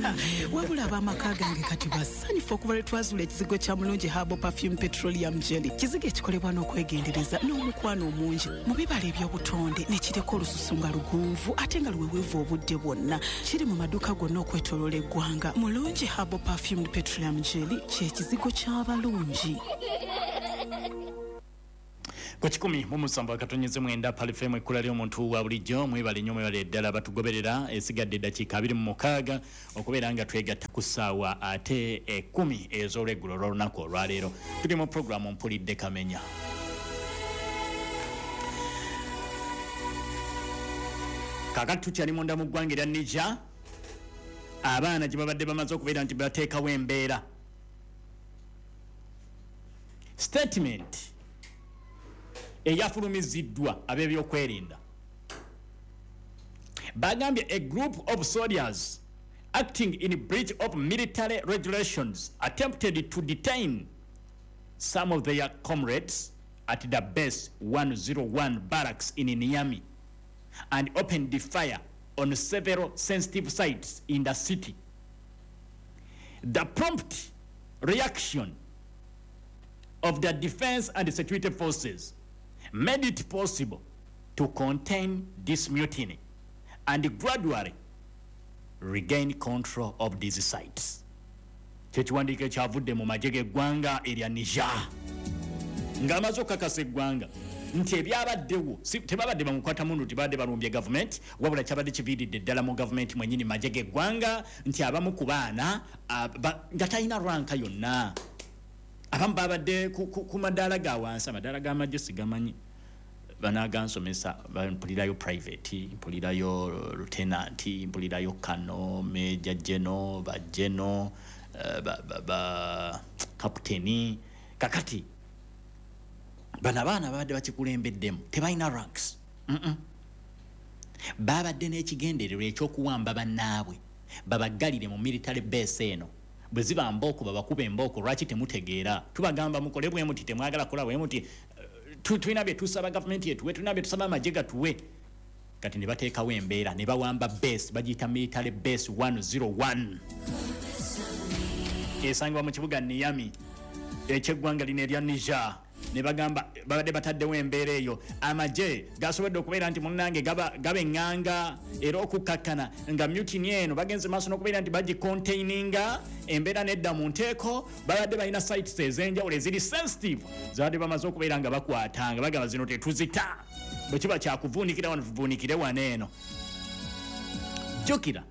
wabula ab'amaka gange kati basanyufu okuba lwe twazula ekizigo kya Mulungi Herbal Perfume Petroleum Jelly, kizigo ekikolebwa n'okwegendereza n'omukwano omungi mu bibala eby'obutonde ne kireka olususu nga lugunvu ate nga luweweevu obudde bwonna. Kiri mu maduuka gonna okwetooloola eggwanga. Mulungi Herbal Perfume Petroleum Jelly ky'ekizigo ky'abalungi. Kwa 10 akatonyeze mwenda pale FM ekkula ly'omuntu wa bulijjo mwebale nnyo mwebale ddala batugoberera esigadde eddakiika 26 okubeera nga twegatta ku ssaawa ate 10 ez'olweggulo olw'olunaku olwaleero. Tuli mu puroguramu Mpulidde Kamenya. Kakati tukyali munda mu ggwanga erya Niger, abaana gye babadde bamaze okubeera nti bateekawo embeera. Statement eyafulumiziddwa ab'ebyokwerinda bagambye a group of soldiers acting in breach of military regulations attempted to detain some of their comrades at the base 101 barracks in Niamey and opened fire on several sensitive sites in the city. The prompt reaction of the defense and security forces made it possible to contain this mutiny and gradually regain control of these sites. Kyekiwandiiko ekyavudde mu magye g'eggwanga erya Niger ng'amaze okukakasa eggwanga nti ebyabaddewo tebabadde bamukwata mundu nti badde balumbye gavumenti, wabula kyabadde kiviiridde ddala mu gavumenti mwennyini magye g'eggwanga nti abamu ku baana nga talina ranka yonna. Abamu babadde ku madaala ga wansi, amadaala g'amagye sigamanyi, banagansomesa mpulirayo private, mpulirayo lieutenant, mpulirayo kano, major general, ba general, ba captain. Kakati bana baana babadde bakikulembeddemu tebalina ranks. Babadde n'ekigendererwa ekyokuwamba bannaabwe babagalire mu military base eno. Bwe ziba mboko babakuba emboko, lwaki temutegeera? Tubagamba mukole bwe muti temwagala kola bwe muti tulina bye tusaba gavumenti yetuwe, tulina bye tusaba amagye gatuwe. Kati ne bateekawo embeera ne bawamba base, bagiyita military base 101 esangibwa mu kibuga Niamey eky'eggwanga lino erya Niger. Ne bagamba babadde bataddewo embeera eyo, amagye gasobodde okubeera nti munnange gabeŋŋanga era okukakkana nga mutiny eno bagenze maaso n'okubeera nti bagikontaininga embeera nedda mu nteeko. Babadde balina sites ez'enjawulo eziri sensitive zabadde bamaze okubeera nga bakwatanga, bagamba zino tetuzita, bwe kiba kyakuvuunikira wano tuvuunikire wano eno. Jjukira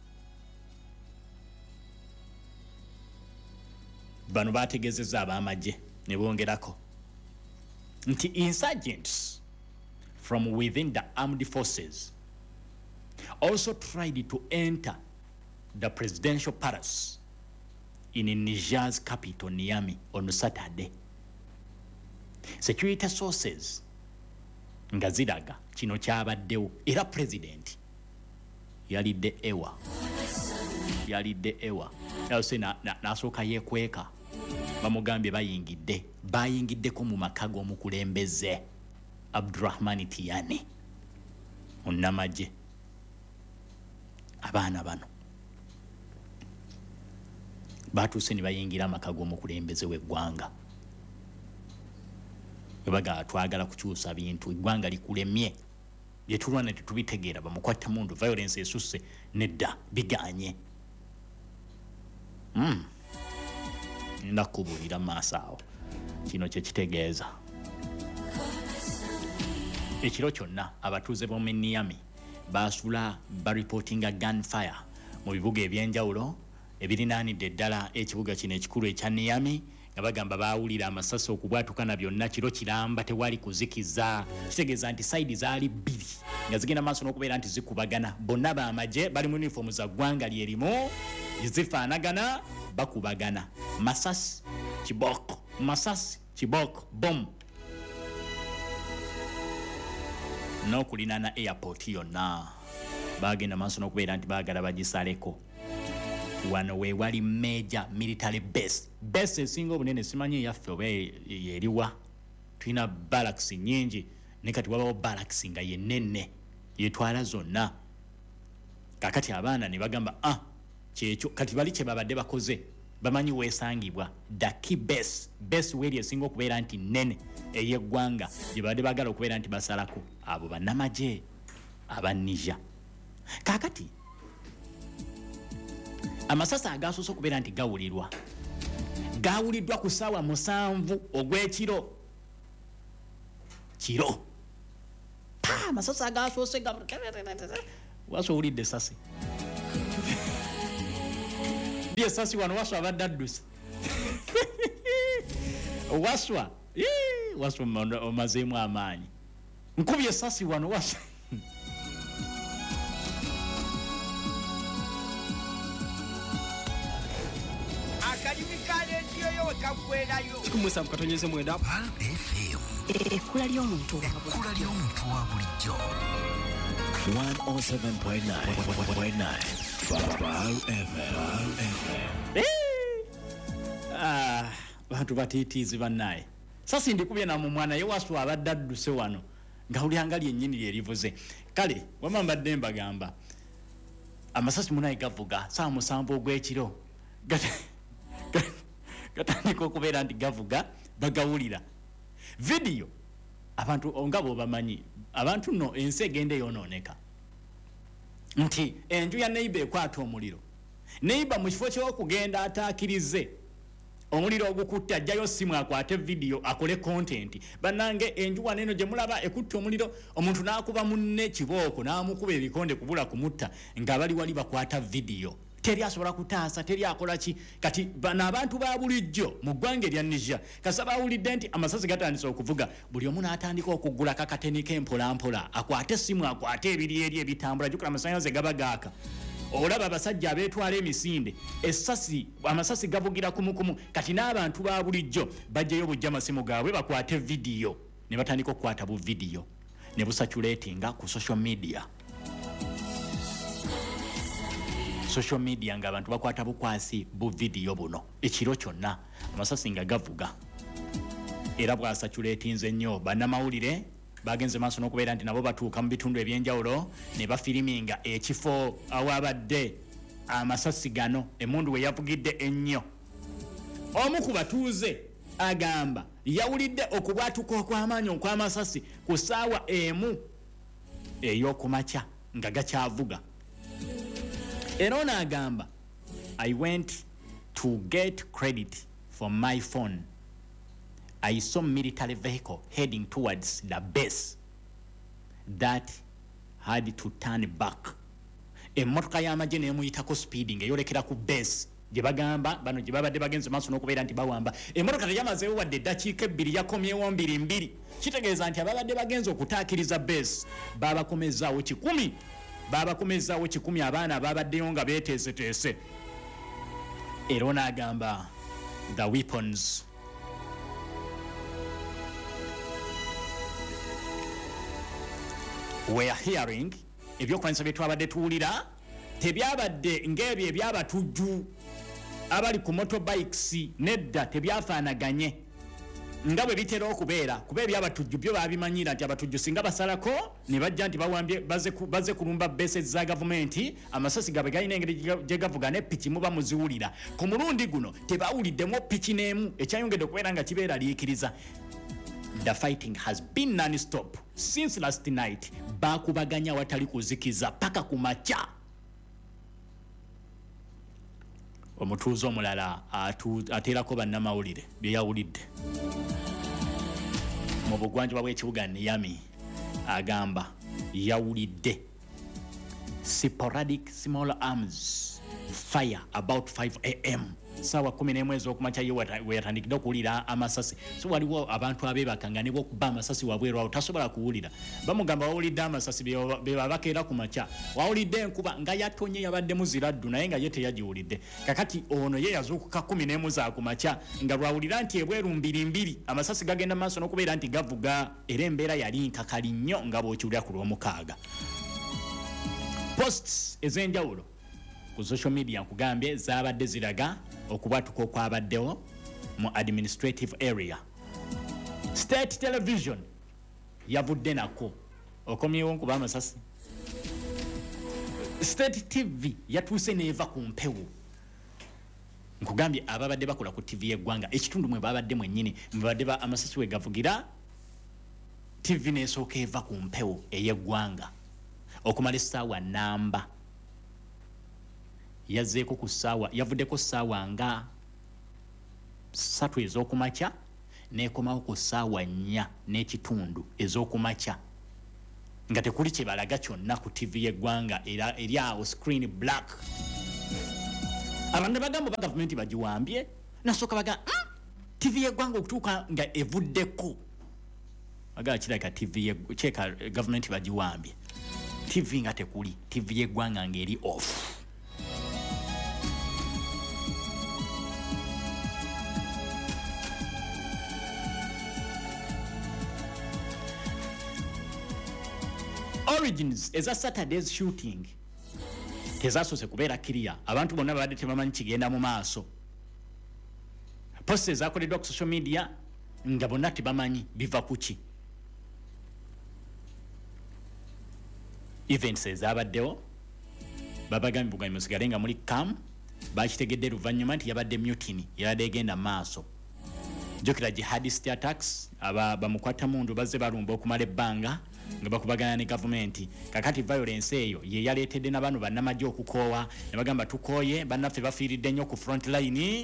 bano baategezezza ab'amagye ne bongerako nti insurgents from within the armed forces also tried to enter the presidential palace in Niger's capital Niamey on Saturday. Security sources nga ziraga kino kyabaddewo era president yalidde ewa yase n'asooka yeekweka. Bamugambye bayingiddeko mu maka g'omukulembeze Abdurrahman Tiani munnamagye. Abaana bano batuuse ne bayingira amaka g'omukulembeze w'eggwanga. Webaga twagala kukyusa bintu, eggwanga likulemye, bye tulwana tetubitegeera, bamukwata mundu, violence esusse, nedda biganye. Ndakubuulira maaso awo kino kye kitegeeza. Ekiro kyonna abatuuze b'omu Niamey basula baripotinga gunfire mu bibuga eby'enjawulo ebirinaanidde ddala ekibuga kino ekikulu ekya Niamey, nga bagamba baawulira amasasi okubwatuka byonna kiro kiramba tewali kuzikiza. Kitegeeza nti saidi zaali bbiri nga zigenda maaso n'okubeera nti zikubagana. Bonna b'amagye bali mu uniform za ggwanga lyerimu zifaanagana, bakubagana. Masasi kiboko bom n'okulinana airport yonna bagenda maaso n'okubeera nti baagala bagisaleko. Wano we wali major military base esinga obunene, simanyi eyaffe oba yeriwa. Tulina barracks nyingi ne kati wabawo barracks nga yennene yetwala zonna. Kakati abaana ne bagamba kyekyo kati bali kye babadde bakoze bamanyi weesangibwa the key base weri esinga okubeera nti nnene ey'eggwanga gye babadde bagala okubeera nti basalako abo bannamagye aba Niger. Kaakati amasasi agasoose okubeera nti gawuliddwa ku ssaawa 7 ogw'ekiro amasasi agasoose wasowulidde esasi esasi wano waswa abadde addusa waswa omazeemu amaanyi nkubye esasi wano waswa Kumwesa mukatonyeze mwenda ekkula ly'omuntu wa bulijjo 107.9 bantu batiitiizi bannaye sasi ndikubye na mu mwana ye waswa abadde adduse wano nga ulyanga lyennyini lyerivuze kale wama mbadde mbagamba amasasi munaye gavuga saa 7 ogw'ekiro gatandika okubeera nti gavuga bagawulira video abantu ongabo bamanyi abantu no ensi egende yonooneka nti enju ya neighbor ekwata omuliro neighbor mu kifo ky'okugenda ataakirize omuliro ogukutte ajjayo simu akwate video akole content bannange enju wano eno gye mulaba ekutte omuliro omuntu n'akuba munne kibooko n'amukuba ebikonde kubula kumutta ng'abali wali bakwata video teri asobola kutaasa teri akola ki kati bano abantu ba bulijjo mu ggwanga erya Niger kasaba awulidde nti amasasi gatandise okuvuga buli omu n'atandika okugula kakatenike mpolampola akwate essimu akwate ebiri eri ebitambula jukula amasannyalaze gaba gaaka olaba abasajja abeetwala emisinde amasasi gavugira kumukumu kati n'abantu ba bulijjo bajjayo bujja amasimu gaabwe bakwate vidiyo ne batandika okukwata bu vidiyo ne busaculatinga ku social media ng'abantu bakwata bukwasi bu vidiyo buno ekiro kyonna amasasi nga gavuga era bwasaculatinze nnyo bannamawulire bagenze maaso n'okubeera nti nabo batuuka mu bitundu ebyenjawulo ne bafiriminga ekifo awabadde amasasi gano emmundu we yavugidde ennyo omu ku batuuze agamba yawulidde okubwatuka okw'amaanyi okw'amasasi ku ssaawa emu ey'okumakya nga gakyavuga era ono agamba I went to get credit for my phone. I saw military vehicle heading towards the base that had to turn back. Emmotoka y'amagye n'emuyitako speeding eyolekera ku base gye bagamba bano gye babadde bagenze maaso n'okubeera nti bawamba emmotoka teyamazeewo wadde eddakiika 2 yakomyewo 2 kitegeeza nti ababadde bagenze okutaakiriza base babakomezaawo 100 abaana babaddeyo nga beeteeseteese era onaagamba the weapons we are hearing ebyokulwanyisa bye twabadde tuwulira tebyabadde ng'ebyo ebyabatujju abali ku motorbikes nedda tebyafaanaganye nga bwe bitera okubeera kuba ebyabatujju byo babimanyira nti abatujju singa basalako ne bajja nti bawambye baze kulumba base za gavumenti amasasi gabe galina engeri gye gavuga ne piki muba muziwulira ku mulundi guno tebawuliddemu piki n'emu ekyayongedde okubeera nga kibeera liikiriza. The fighting has been non-stop since last night. Bakubaganya watali kuzikiza paka kumacha. Omutuuze omulala ateerako bannamawulire bye yawulidde mu bugwanjuba bw'ekibuga Niamey agamba yawulidde sporadic small arms fire about 5 a.m. Sawa 11 ez'okumakya ye weyatandikidde okuwulira amasasi so waliwo abantu abeebakanga ne bokuba amasasi wabweru awo tasobola kuwulira bamugamba wawulidde amasasi be babakeera ku makya wawulidde enkuba nga yatonye yabadde muziraddu naye nga ye teyagiwulidde kakati ono ye yazuukuka 11 za ku makya nga lwawulira nti ebweru 2 amasasi gagenda maaso n'okubeera nti gavuga era embeera yali nkakali nnyo nga bw'okiwulira ku lw'omukaaga. Posts ez'enjawulo ku social media nkugambye zaabadde ziraga okubwatuka okwabaddewo mu administrative area. State television yavudde nako okomyewo nkuba amasasi State TV yatuuse neeva ku mpewo. Nkugambye ababadde bakola ku TV y'eggwanga ekitundu mwe babadde mwennyini mbadde ba amasasi we gavugira TV n'esooka eva ku mpewo ey'eggwanga okumala essaawa namba yazzeeko ku ssaawa yavuddeko ssaawa nga 3 ez'okumakya n'ekomawo ku ssaawa 4 n'ekitundu ez'okumakya nga tekuli kye balaga kyonna ku TV y'eggwanga era eri awo screen black. Abantu bagamba ba government bagiwambye nasooka baga TV y'eggwanga okutuuka nga evuddeko agala kiraka TV cheka government bagiwambye TV nga tekuli TV y'eggwanga ng'eri off. Origins eza Saturday's shooting tezasoose kubeera clear. Abantu bonna babadde tebamanyi kigenda mu maaso. Posts ezakoleddwa ku social media nga bonna tebamanyi biva ku ki. Events ezabaddewo babagambye bugambye musigale nga muli calm bakitegedde luvannyuma nti yabadde mutiny yabadde egenda mu maaso. Jjukira jihadist attacks bamukwata mundu bazze balumba okumala ebbanga nga bakubagana ne government. Kakati violence eyo ye yaleetedde n'abantu bannamagye okukoowa ne bagamba tukooye bannaffe bafiiridde nnyo ku front line.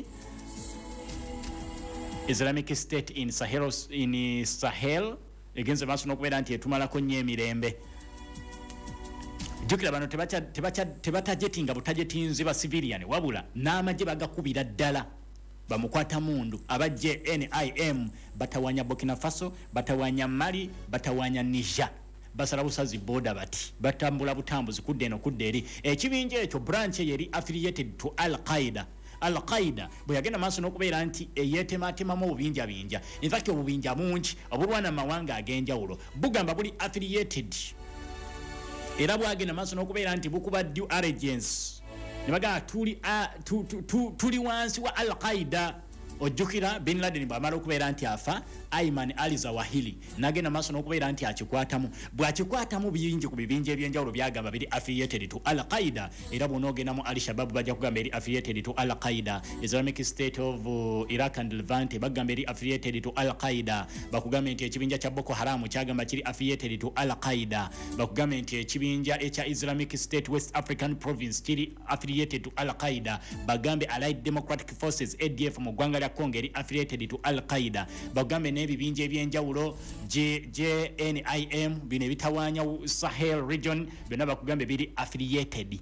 Islamic State in Sahel egenze maaso n'okubeera nti etumalako nnyo emirembe. Jjukira bano tebatajetinga butajetinzi ba civilian wabula n'amagye bagakubira ddala bamukwata mundu abajje NIM batawanya Burkina Faso batawanya Mali batawanya Niger basala busazi border bati batambula butambuzi kudde eno kudde eri ekibinja ekyo branch yeri affiliated to Al-Qaeda bwe yagenda maaso n'okubeera nti eyeetematemamu obubinja binja in fact obubinja mungi obulwana mawanga ag'enjawulo bugamba buli affiliated era bwagenda maaso n'okubeera nti bukuba due allegiance ne bagamba tuli wansi wa Al-Qaeda. Ojjukira Bin Laden bw'amala okubeera nti afa Ayman al-Zawahiri n'agenda maaso n'okubeera nti akikwatamu bw'akikwatamu bingi ku bibinja eby'enjawulo byagamba biri affiliated to Al-Qaeda era bw'onoogenda mu Al-Shabaab bajja kugamba eri affiliated to Al-Qaeda. Islamic State of Iraq and Levant bagamba eri affiliated to Al-Qaeda. Bakugambe nti ekibinja kya Boko Haram kyagamba kiri affiliated to Al-Qaeda. Bakugambe nti ekibinja ekya Islamic State West African Province kiri affiliated to Al-Qaeda. Bagambe Allied Democratic Forces ADF mu ggwanga lya Congo eri affiliated to Al-Qaeda. Bagambe n'ebibinja eby'enjawulo JNIM bino ebitawaanya Sahel region byonna bakugambe biri affiliated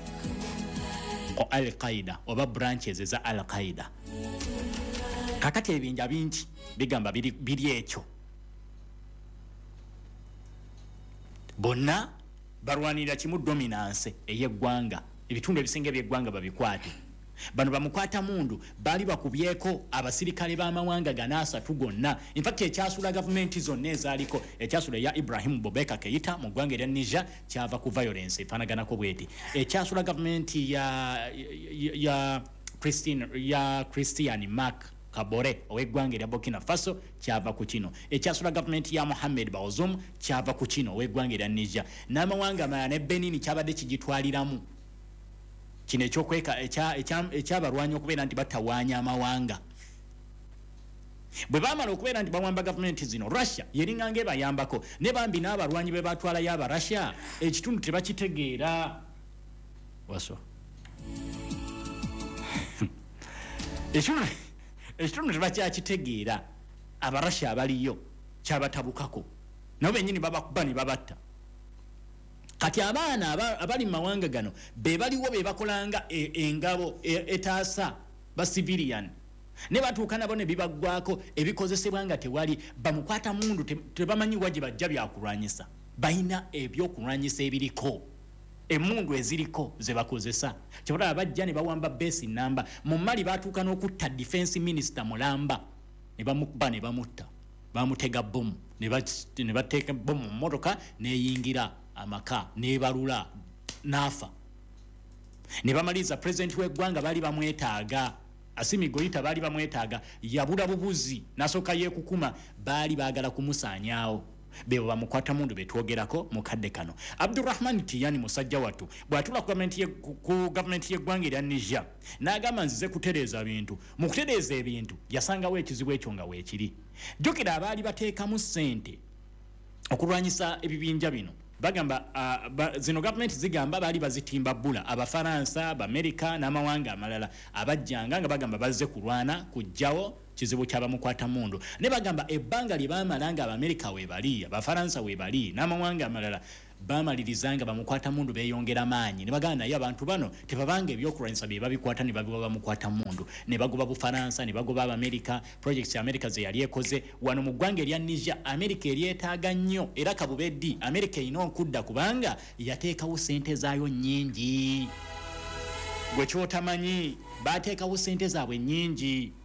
o Al-Qaeda oba branches eza Al-Qaeda. Kakati ebinja bingi bigamba biri ekyo bonna barwanira kimu dominance ey'eggwanga ebitundu ebisinga eby'eggwanga babikwate. Bano bamukwata mundu bali bakubyeko abasirikale b'amawanga ganaasatu gonna. In fact ekyasula government zonna ezaaliko ekyasula ya Ibrahim Boubacar Keita mu ggwanga erya Niger kyava ku violence efaanaganako bweti. Ekyasula government ya Christian Mark Kabore ow'eggwanga erya Burkina Faso kyava ku kino. Ekyasula government ya Mohamed Bazoum kyava ku kino ow'eggwanga erya Niger. N'amawanga amalala ne Benin kyabadde kigitwaliramu. Kino ekyokweka ekyabalwanyi okubeera nti batawaanya amawanga. Bwe baamala okubeera nti bawamba gavumenti zino Russia yeringa ng'ebayambako ne bambi n'abalwanyi be batwalayo aba Russia ekitundu tebakitegeera. Waso ekitundu tebakyakitegeera aba Russia abaliyo kyabatabukako nabo bennyini babakuba ne babatta. Kati abaana abali mu mawanga gano be baliwo be bakolanga engabo etaasa ba civilian ne batuuka nabo ne bibaggwako ebikozesebwa nga tewali bamukwata mundu tebamanyi waje bajja byakulwanyisa balina ebyokulwanyisa ebiriko emundu eziriko ze bakozesa kyabula bajja ne bawamba base namba mu mali batuuka n'okutta defense minister Mulamba ne bamukuba ne bamutta bamutega bomu ne bateeka bomu mu motoka neyingira amaka nebalula nafa ne bamaliza president w'eggwanga bali bamwetaaga Asimi Goita bali bamwetaaga yabula bubuzi nasoka yekukuma bali baagala kumusaanyaawo bebo bamukwata mundu betwogerako mukadde kano. Abdurrahman Tiyani musajja watu bwatula ku government y'eggwanga erya Niger n'agamba nzize kutereeza bintu mu kutereeza ebintu yasangawo ekizibu ekyo nga weekiri. Jjukira abaali bateekamu ssente okulwanyisa ebibinja bino bagamba zino government zigamba bali bazitimba bula Abafaransa, Abamerika n'amawanga amalala abajjanga nga bagamba bazze kulwana kujjawo kizibu ky'abamukwata mundu ne bagamba ebbanga lye baamalanga Abamerika weebali Abafaransa weebali n'amawanga amalala baamalirizanga bamukwata mundu beeyongera maanyi ne bagamba naye abantu bano tebabanga ebyokulwanyisa bye babikwata ne babiwa bamukwata mundu ne bagoba Bufaransa ne bagoba Abamerika. Projects ya America ze yali ekoze wano mu ggwanga erya Niger America eryetaaga nnyo era kabubeddi America erina okudda kubanga yateekawo ssente zaayo nnyingi gwe kyotamanyi bateekawo ssente zaabwe nnyingi